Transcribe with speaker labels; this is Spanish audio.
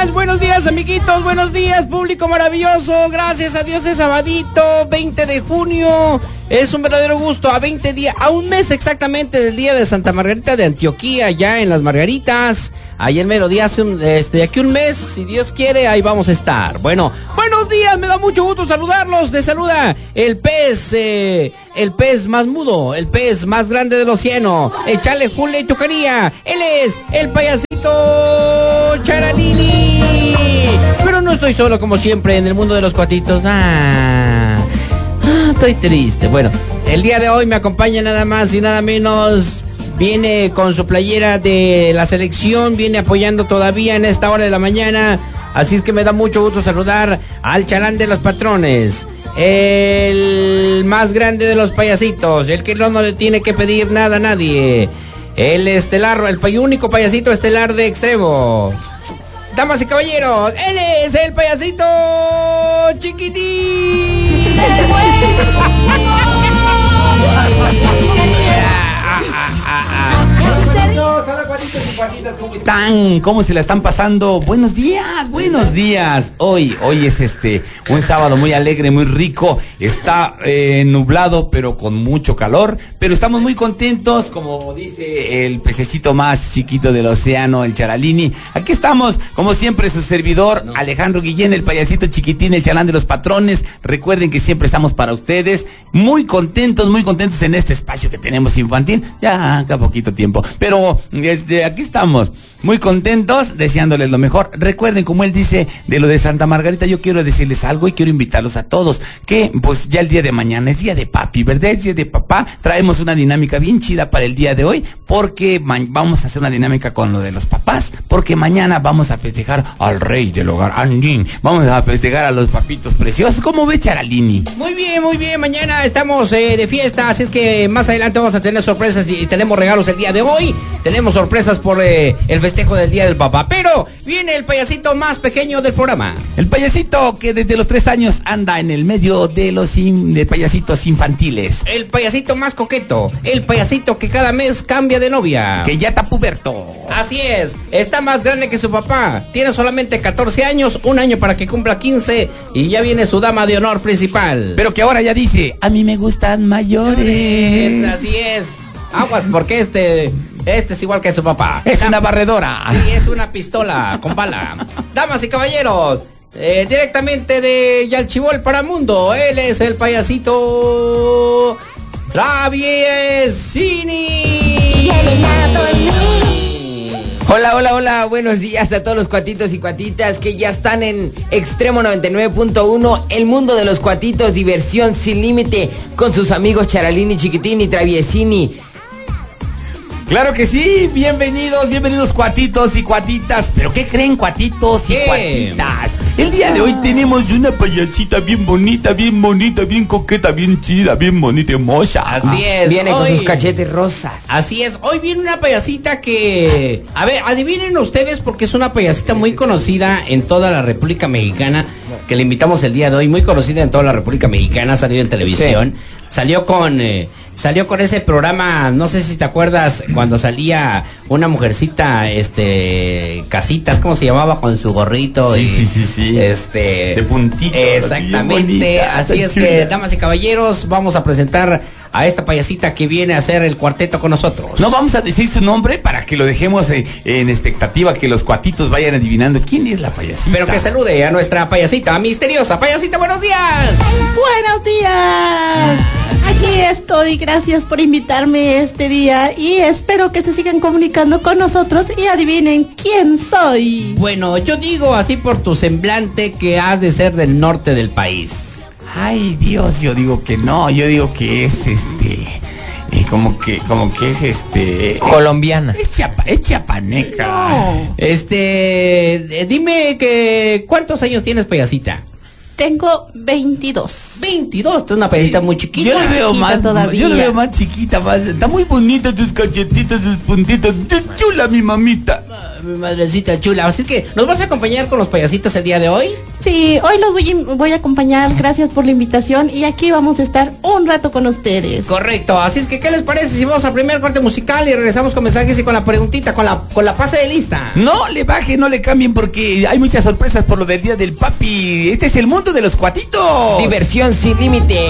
Speaker 1: buenos días, amiguitos, buenos días, público maravilloso. Gracias a Dios es sabadito, 20 de junio. Es un verdadero gusto, a 20 días, a un mes exactamente del día de Santa Margarita de Antioquía, allá en Las Margaritas. Ayer mero día, de aquí un mes, si Dios quiere, ahí vamos a estar. Bueno, buenos días, me da mucho gusto saludarlos. Les saluda el pez más mudo, el pez más grande del océano. Échale Julia y Tucanía. Él es el payasito Charalini. Pero no estoy solo como siempre en el mundo de los cuatitos. Estoy triste. Bueno, el día de hoy me acompaña nada más y nada menos. Viene con su playera de la selección, viene apoyando todavía en esta hora de la mañana. Así es que me da mucho gusto saludar al chalán de los patrones, el más grande de los payasitos, el que no le tiene que pedir nada a nadie, el estelar, el único payasito estelar de Extremo. Damas y caballeros, él es el payasito chiquitín.
Speaker 2: Hola, cuatitos y cuatitas, ¿cómo están? ¿Cómo se la están pasando? Buenos días, buenos días. Hoy es un sábado muy alegre, muy rico. Está nublado, pero con mucho calor. Pero estamos muy contentos, como dice el pececito más chiquito del océano, el Charalini. Aquí estamos, como siempre, su servidor, Alejandro Guillén, el payasito chiquitín, el chalán de los patrones. Recuerden que siempre estamos para ustedes. Muy contentos en este espacio que tenemos infantil. Ya, acá poquito tiempo. Pero aquí estamos, muy contentos, deseándoles lo mejor. Recuerden, como él dice, de lo de Santa Margarita, yo quiero decirles algo y quiero invitarlos a todos, que pues ya el día de mañana es día de papi, ¿verdad? Es día de papá. Traemos una dinámica bien chida para el día de hoy, porque vamos a hacer una dinámica con lo de los papás, porque mañana vamos a festejar al rey del hogar, Andín. Vamos a festejar a los papitos preciosos. ¿Cómo ve, Charalini?
Speaker 1: Muy bien, mañana estamos de fiesta, así es que más adelante vamos a tener sorpresas y tenemos regalos el día de hoy. Tenemos sorpresas por el festejo del Día del Papá. Pero viene el payasito más pequeño del programa.
Speaker 2: El payasito que desde los 3 años anda en el medio de los de payasitos infantiles.
Speaker 1: El payasito más coqueto. El payasito que cada mes cambia de novia.
Speaker 2: Que ya está puberto.
Speaker 1: Así es. Está más grande que su papá. Tiene solamente 14 años, un año para que cumpla 15. Y ya viene su dama de honor principal.
Speaker 2: Pero que ahora ya dice, a mí me gustan mayores.
Speaker 1: Así es. Aguas, porque este es igual que su papá.
Speaker 2: Es una barredora.
Speaker 1: Sí, es una pistola con bala. Damas y caballeros, directamente de Yalchibol para Mundo, él es el payasito Traviesini.
Speaker 3: Hola, buenos días a todos los cuatitos y cuatitas que ya están en Extremo 99.1, el mundo de los cuatitos, diversión sin límite, con sus amigos Charalini, Chiquitín y Traviesini.
Speaker 2: Claro que sí, bienvenidos cuatitos y cuatitas. ¿Pero qué creen, cuatitos y cuatitas? El día de hoy tenemos una payasita bien bonita, bien coqueta, bien chida, bien bonita, hermosa.
Speaker 1: Así es.
Speaker 3: Viene con sus cachetes rosas.
Speaker 1: Así es, hoy viene una payasita que... A ver, adivinen ustedes, porque es una payasita muy conocida en toda la República Mexicana, que le invitamos el día de hoy, muy conocida en toda la República Mexicana, ha salido en televisión, sí. Salió con ese programa, no sé si te acuerdas, cuando salía una mujercita, Casitas, ¿cómo se llamaba? Con su gorrito.
Speaker 2: Sí.
Speaker 1: De
Speaker 2: puntito.
Speaker 1: Exactamente, así es que, damas y caballeros, vamos a presentar a esta payasita que viene a hacer el cuarteto con nosotros.
Speaker 2: No vamos a decir su nombre para que lo dejemos en expectativa, que los cuatitos vayan adivinando quién es la payasita.
Speaker 1: Pero que salude a nuestra payasita misteriosa. Payasita, buenos días.
Speaker 4: Buenos días. Aquí estoy, gracias por invitarme este día y espero que se sigan comunicando con nosotros y adivinen quién soy.
Speaker 1: Bueno, yo digo así por tu semblante que has de ser del norte del país.
Speaker 2: Ay, Dios, yo digo que no, yo digo que es como que es
Speaker 3: colombiana.
Speaker 2: Es chiapaneca.
Speaker 1: No. Dime que ¿cuántos años tienes, payasita?
Speaker 4: Tengo 22.
Speaker 1: 22, tú una payasita muy chiquita.
Speaker 2: Yo la veo más,
Speaker 4: todavía.
Speaker 2: yo la veo más chiquita, está muy bonita tus cachetitos, tus puntitos, chula mi mamita.
Speaker 1: Mi madrecita chula. Así que, ¿nos vas a acompañar con los payasitos el día de hoy?
Speaker 4: Sí, hoy los voy a acompañar. Gracias por la invitación y aquí vamos a estar un rato con ustedes.
Speaker 1: Correcto. Así es que, ¿qué les parece si vamos al primer corte musical y regresamos con mensajes y con la preguntita, con la pase de lista?
Speaker 2: No le bajen, no le cambien porque hay muchas sorpresas por lo del Día del Papi. Este es el mundo de los cuatitos.
Speaker 3: Diversión sin límite.